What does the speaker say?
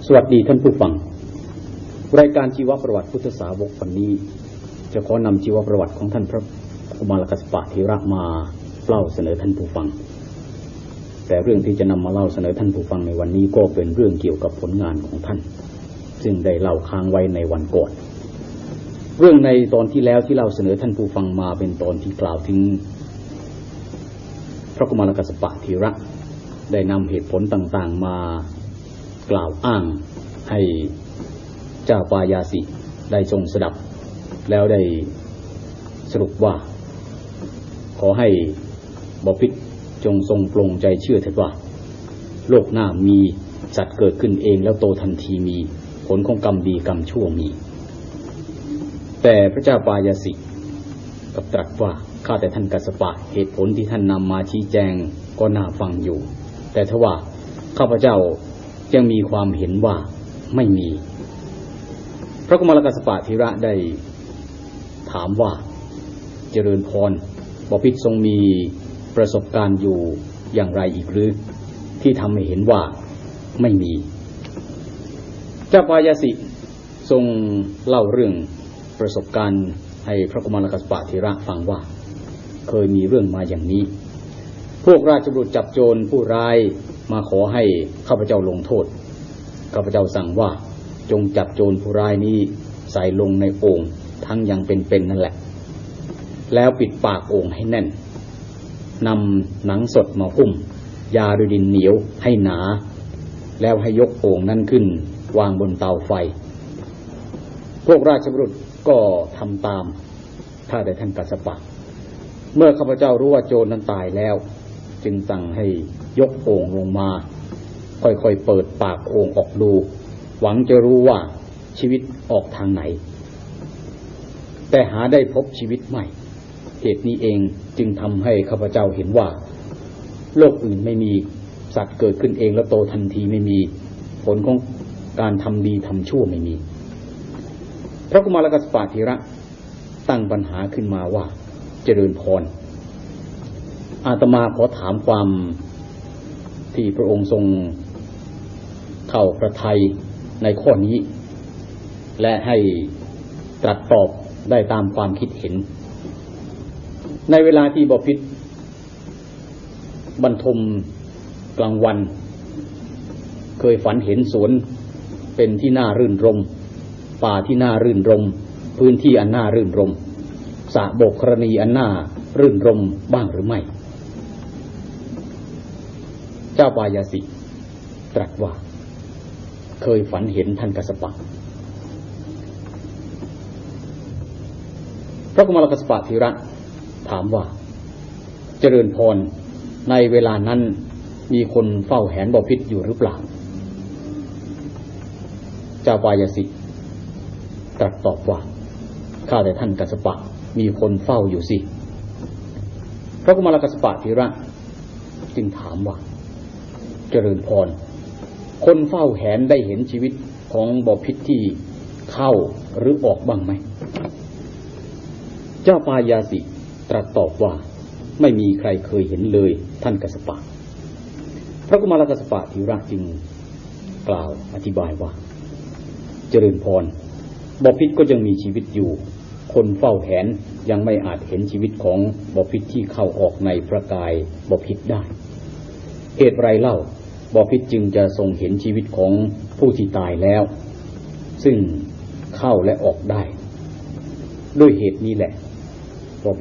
สวัสดีท่านผู้ฟังรายการชีวประวัติพุทธสาวกวันนี้จะขอนำชีวประวัติของท่านพระกุมารกัสสปะเถระมาเล่าเสนอท่านผู้ฟังแต่เรื่องที่จะนำมาเล่าเสนอท่านผู้ฟังในวันนี้ก็เป็นเรื่องเกี่ยวกับผลงานของท่านซึ่งได้เล่าค้างไว้ในวันก่อนเรื่องในตอนที่แล้วที่เล่าเสนอท่านผู้ฟังมาเป็นตอนที่กล่าวถึงพระกุมารกัสสปะเถระได้นำเหตุผลต่างๆมากล่าวอ้างให้เจ้าปายาสิได้ทรงสดับแล้วได้สรุปว่าขอให้บพิตรจงทรงปลงใจเชื่อเถิดว่าโลกหน้ามีสัตว์เกิดขึ้นเองแล้วโตทันทีมีผลของกรรมดีกรรมชั่วมีแต่พระเจ้าปายาสิกับตรัสว่าข้าแต่ท่านกัสสปะเหตุผลที่ท่านนำมาชี้แจงก็น่าฟังอยู่แต่ทว่าข้าพเจ้ายังมีความเห็นว่าไม่มีพระกุมารกัสสปะเถระได้ถามว่าเจริญพรบพิตรทรงมีประสบการณ์อยู่อย่างไรอีกหรือที่ทำให้เห็นว่าไม่มีเจ้าปายาสิทรงเล่าเรื่องประสบการณ์ให้พระกุมารกัสสปะเถระฟังว่าเคยมีเรื่องมาอย่างนี้พวกราชบุตรจับโจรผู้ร้ายมาขอให้ข้าพเจ้าลงโทษข้าพเจ้าสั่งว่าจงจับโจรผู้ร้ายนี้ใส่ลงในโอ่งทั้งยังเป็นนั่นแหละแล้วปิดปากโอ่งให้แน่นนำหนังสดมาหุ้มยาด้วยดินเหนียวให้หนาแล้วให้ยกโอ่งนั้นขึ้นวางบนเตาไฟพวกราชบุรุษก็ทำตามถ้าแต่ท่านกัสสปะเมื่อข้าพเจ้ารู้ว่าโจรนั้นตายแล้วจึงสั่งให้ยกโอ่งลงมาค่อยๆเปิดปากโอ่งออกดูหวังจะรู้ว่าชีวิตออกทางไหนแต่หาได้พบชีวิตไม่เหตุนี้เองจึงทำให้ข้าพเจ้าเห็นว่าโลกอื่นไม่มีสัตว์เกิดขึ้นเองแล้วโตทันทีไม่มีผลของการทำดีทำชั่วไม่มีพระกุมารกัสสปะเถระตั้งปัญหาขึ้นมาว่าเจริญพรอาตมาขอถามความที่พระองค์ทรงเข้าพระทัยในข้อนี้และให้ตรัสตอบได้ตามความคิดเห็นในเวลาที่บพิตรบรรทมกลางวันเคยฝันเห็นสวนเป็นที่น่ารื่นรมป่าที่น่ารื่นรมพื้นที่อันน่ารื่นรมสระโบกกรณีอันน่ารื่นรมบ้างหรือไม่เจ้าปายาสิตรัสว่าเคยฝันเห็นท่านกัสสปะพระกุมารกัสสปะเถระถามว่าเจริญพรในเวลานั้นมีคนเฝ้าแหนบพิตรอยู่หรือเปล่าเจ้าปายาสิตรัสตอบว่าข้าแต่ท่านกัสสปะมีคนเฝ้าอยู่สิพระกุมารกัสสปะเถระจึงถามว่าเจริญพรคนเฝ้าแหนได้เห็นชีวิตของบพิตรที่เข้าหรือออกบ้างไหมเจ้าปายาสิตรัสตอบว่าไม่มีใครเคยเห็นเลยท่านกัสสปะพระกุมารกัสสปะเถระจึงกล่าวอธิบายว่าเจริญพรบพิตรก็ยังมีชีวิตอยู่คนเฝ้าแหนยังไม่อาจเห็นชีวิตของบพิตรที่เข้าออกในพระกายบพิตรได้เหตุไรเล่าบพิตรจึงจะทรงเห็นชีวิตของผู้ที่ตายแล้วซึ่งเข้าและออกได้ด้วยเหตุนี้แหละ